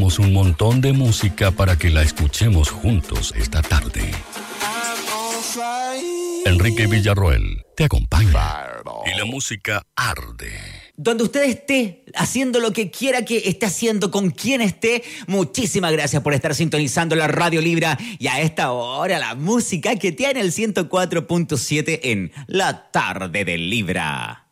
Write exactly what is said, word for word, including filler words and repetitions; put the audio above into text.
tenemos un montón de música para que la escuchemos juntos esta tarde. Enrique Villarroel te acompaña y la música arde. Donde usted esté haciendo lo que quiera que esté haciendo, con quien esté, muchísimas gracias por estar sintonizando la Radio Libra y a esta hora la música que tiene el ciento cuatro punto siete en la tarde del Libra.